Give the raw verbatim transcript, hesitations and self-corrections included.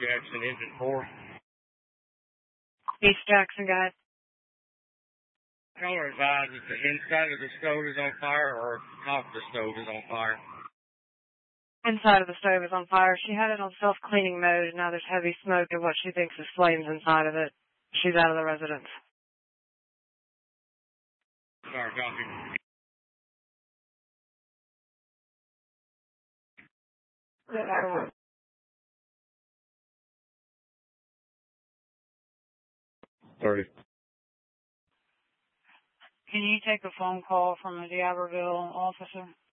Jackson, Engine four. East Jackson, go ahead. Caller advised that the inside of the stove is on fire or top of the stove is on fire. Inside of the stove is on fire. She had it on self-cleaning mode, and now there's heavy smoke and what she thinks is flames inside of it. She's out of the residence. Sorry, copy. Thirty. Can you take a phone call from a D'Iberville officer?